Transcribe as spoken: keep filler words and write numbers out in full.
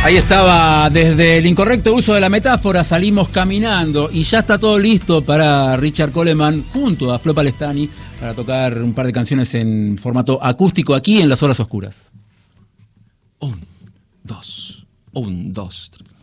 Ahí estaba, desde el incorrecto uso de la metáfora salimos caminando y ya está todo listo para Richard Coleman junto a Flo Palestani para tocar un par de canciones en formato acústico aquí en Las Horas Oscuras. Un, dos, un, dos, tres.